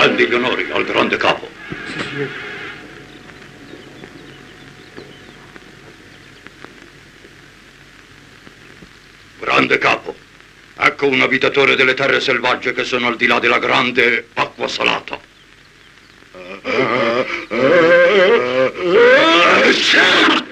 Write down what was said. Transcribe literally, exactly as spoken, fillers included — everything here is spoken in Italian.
Rendi gli onori al grande capo. Sì, signore. Grande capo, ecco un abitatore delle terre selvagge che sono al di là della grande acqua salata. Uh, uh, uh, uh, uh,